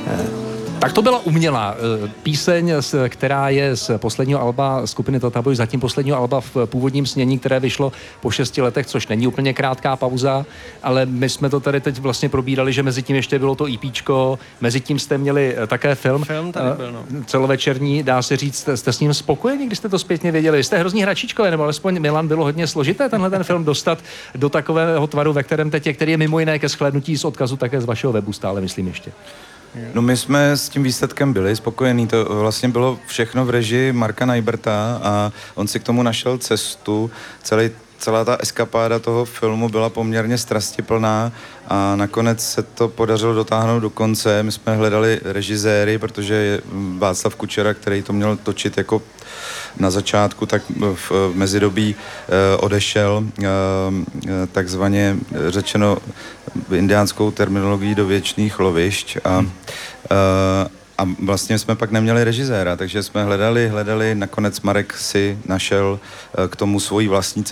Tak to byla umělá píseň, která je z posledního alba skupiny Tata Boy, zatím posledního alba v původním snění, které vyšlo po 6 letech, což není úplně krátká pauza, ale my jsme to tady teď vlastně probírali, že mezi tím ještě bylo to EPčko, mezi tím jste měli také film. Film tady byl, no. Celovečerní, dá se říct, jste s ním spokojeni, když jste to zpětně věděli? Jste hrozní hračičkové, nebo alespoň Milan, bylo hodně složité tenhle ten film dostat do takového tvaru, ve kterém teď je, který je mimo jiné ke shlédnutí z odkazu také z vašeho webu stále, myslím ještě. No my jsme s tím výsledkem byli spokojení, to vlastně bylo všechno v režii Marka Najberta a on si k tomu našel cestu, celá ta eskapáda toho filmu byla poměrně strastiplná a nakonec se to podařilo dotáhnout do konce. My jsme hledali režiséry, protože Václav Kučera, který to měl točit jako na začátku, tak v mezidobí odešel, takzvaně řečeno indiánskou terminologií do věčných lovišť a vlastně jsme pak neměli režiséra, takže jsme hledali, nakonec Marek si našel k tomu svoji vlastní